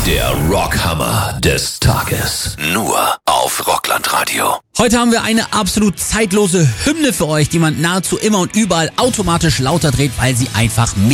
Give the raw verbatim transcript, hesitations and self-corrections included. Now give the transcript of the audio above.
Der Rockhammer des Tages. Nur auf Rocklandradio. Heute haben wir eine absolut zeitlose Hymne für euch, die man nahezu immer und überall automatisch lauter dreht, weil sie einfach